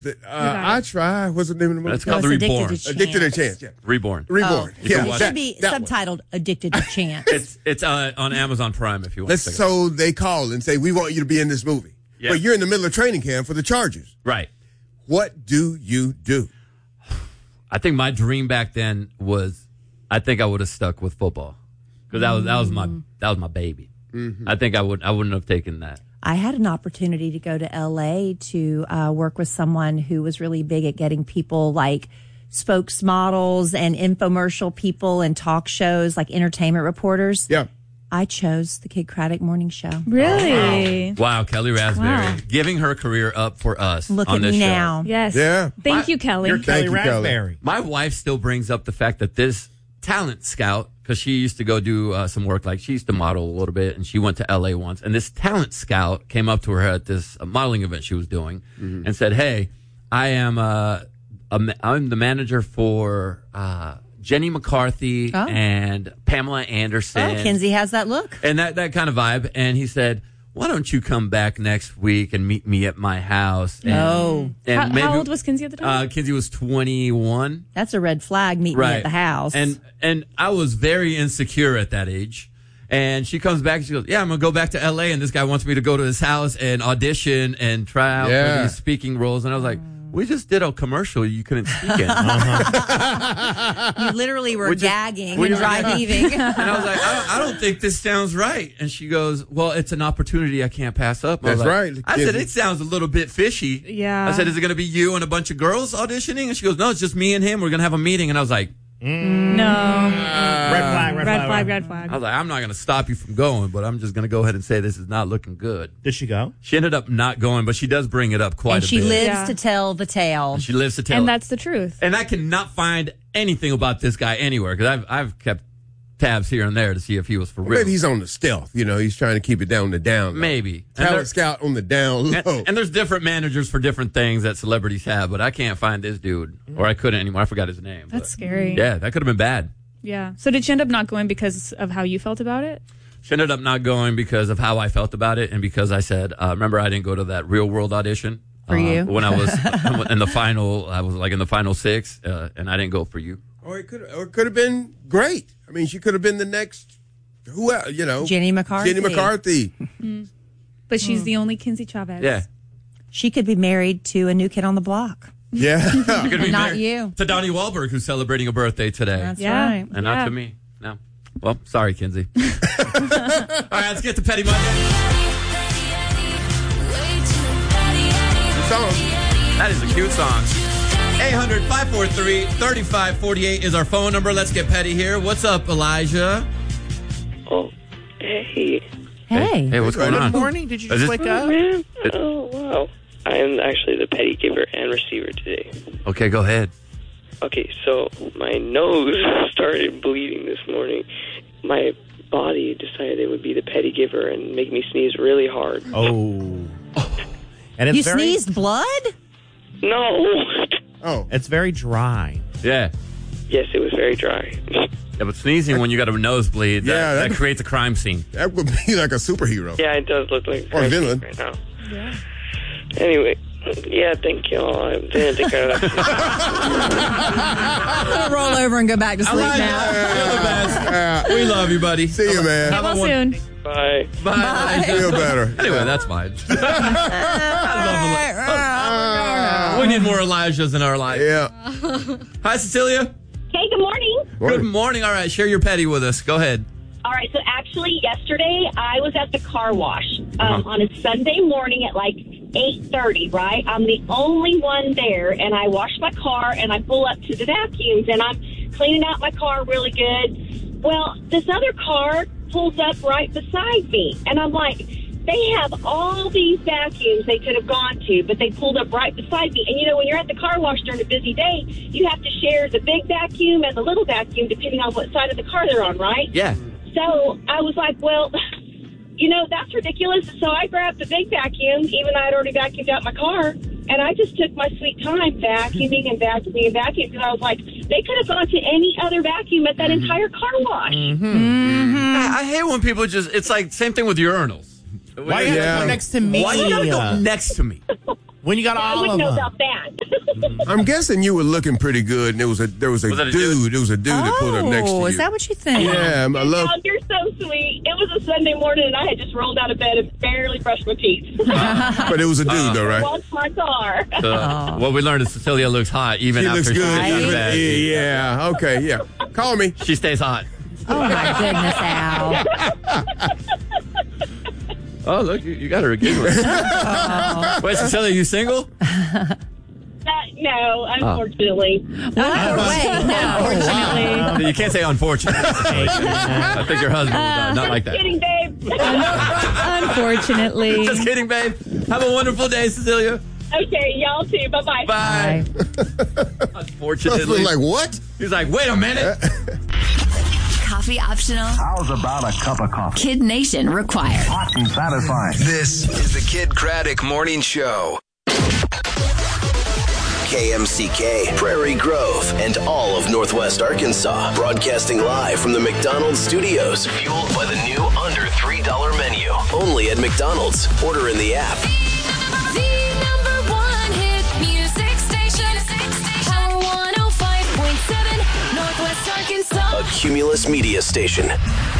I try. What's the name of the movie? It's called The Reborn. Addicted to Chance. Yeah. Reborn. Reborn. Yeah, it should be subtitled "Addicted to Chance." It's on Amazon Prime if you want. So they call and say, "We want you to be in this movie," but you're in the middle of training camp for the Chargers. Right. What do you do? I think my dream back then was, I think I would have stuck with football because that was my baby. Mm-hmm. I think I wouldn't have taken that. I had an opportunity to go to LA to work with someone who was really big at getting people like spokesmodels and infomercial people and talk shows, like entertainment reporters. Yeah. I chose the Kid Craddock Morning Show. Really? Wow, Kelly Raspberry giving her career up for us. Look on at this me show. now. Yes. Yeah. Thank you, Kelly. You're Kelly Thank you, Raspberry. My wife still brings up the fact that this talent scout, because she used to go do some work, like she used to model a little bit, and she went to LA once, and this talent scout came up to her at this modeling event she was doing and said, "Hey, I'm the manager for Jenny McCarthy and Pamela Anderson." Oh, Kinsey has that look. And that kind of vibe. And he said, "Why don't you come back next week and meet me at my house?" And, and How old was Kinsey at the time? Kinsey was 21. That's a red flag. Meet me at the house. And I was very insecure at that age. And she comes back and she goes, "Yeah, I'm going to go back to LA and this guy wants me to go to his house and audition and try out for these speaking roles." And I was like, "We just did a commercial you couldn't speak in." You literally were gagging and dry heaving. And I was like, I don't think this sounds right. And she goes, "Well, it's an opportunity I can't pass up." That's right. I said, "It sounds a little bit fishy." Yeah. I said, "Is it going to be you and a bunch of girls auditioning?" And she goes, "No, it's just me and him. We're going to have a meeting." And I was like, No. Red flag. Red flag. I was like, "I'm not going to stop you from going, but I'm just going to go ahead and say this is not looking good." Did she go? She ended up not going, but she does bring it up quite And a she bit. lives to tell the tale. She lives to tell And it. that's the truth. And I cannot find anything about this guy anywhere because I've kept tabs here and there to see if he was for real. Maybe he's on the stealth. You know, he's trying to keep it down the down low. Maybe. Talent scout on the down low. And there's different managers for different things that celebrities have, but I can't find this dude, or I couldn't anymore. I forgot his name. That's scary. Yeah, that could have been bad. Yeah. So did she end up not going because of how you felt about it? She ended up not going because of how I felt about it, and because I said, remember, I didn't go to that Real World audition For you? when I was in the final. I was like in the final 6, and I didn't go for you. Or it could have been great. I mean, she could have been the next, who else, you know. Jenny McCarthy. Jenny McCarthy. But she's the only Kinsey Chavez. Yeah. She could be married to a new kid on the block. Yeah. You could be Not married you. to Donnie Wahlberg, who's celebrating a birthday today. That's Yeah. right. And not to me. No. Well, sorry, Kinsey. All right, let's get to Petty Monday. Good song. That is a cute song. 800-543-3548 is our phone number. Let's get petty here. What's up, Elijah? Oh, hey. Hey. Hey, what's going on? Good morning. Did you Is just this- wake up? Man. Oh, wow. I am actually the petty giver and receiver today. Okay, go ahead. Okay, so my nose started bleeding this morning. My body decided it would be the petty giver and make me sneeze really hard. Oh. And it's You very, sneezed blood? No. Oh. It's very dry. Yeah. Yes, it was very dry. Yeah, but sneezing when you got a nosebleed, Yeah, that that- creates a crime scene. That would be like a superhero. Yeah, it does look like Or a villain. right now. Yeah. Anyway, yeah, thank you all. I didn't think I would. I'm going to roll over and go back to sleep now. You're the best. We love you, buddy. See you, man. Get well soon. Bye. Bye. Feel better. Anyway, that's fine. We need more Elijahs in our life. Yeah. Hi, Cecilia. Hey, good morning. Good morning. All right, share your petty with us. Go ahead. All right, so actually yesterday I was at the car wash on a Sunday morning at like 8:30, right? I'm the only one there, and I wash my car, and I pull up to the vacuums, and I'm cleaning out my car really good. Well, this other car pulls up right beside me, and I'm like, they have all these vacuums they could have gone to, but they pulled up right beside me. And, you know, when you're at the car wash during a busy day, you have to share the big vacuum and the little vacuum depending on what side of the car they're on, right? Yeah. So I was like, well, you know, that's ridiculous. So I grabbed the big vacuum, even though I'd already vacuumed out my car, and I just took my sweet time vacuuming and vacuuming and vacuuming because I was like, they could have gone to any other vacuum at that entire car wash. I hate when people just, it's like, same thing with urinals. Why you have to go next to me? Why you gotta go next to me? When you got I all wouldn't of know them. about that. I'm guessing you were looking pretty good, and there was a it a dude. There was a dude that pulled up next to you. Is that what you think? Yeah, I love. Oh, you're so sweet. It was a Sunday morning, and I had just rolled out of bed and barely brushed my teeth. But it was a dude, though, right? Washed my car. What we learned is Cecilia looks hot even She after looks she good. gets out of bed. Yeah. Okay. Yeah. Call me. She stays hot. Oh, my goodness, Al. Oh, look, you got her a giggler. Wait, Cecilia, you single? No, unfortunately. Wait, no. Unfortunately. You can't say unfortunate. I think your husband would not like that. Kidding, babe. Unfortunately. Just kidding, babe. Have a wonderful day, Cecilia. Okay, y'all too. Bye-bye. Bye. I Unfortunately. was like, what? He's like, wait a minute. Coffee optional. How's about a cup of coffee? Kid Nation required. Hot and satisfying. This is the Kid Craddock Morning Show. KMCK, Prairie Grove, and all of Northwest Arkansas. Broadcasting live from the McDonald's studios. Fueled by the new under $3 menu. Only at McDonald's. Order in the app. The number one hit music station. Power 105.7, Northwest Arkansas. A Cumulus Media Station.